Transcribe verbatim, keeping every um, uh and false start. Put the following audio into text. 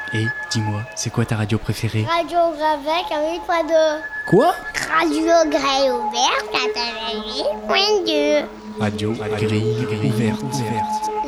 Et dis-moi, c'est quoi ta radio préférée? Radio Gravec avec point deux. Quoi? Radio Grille ouverte quatre-vingt-huit point deux. Radio Grille ouverte.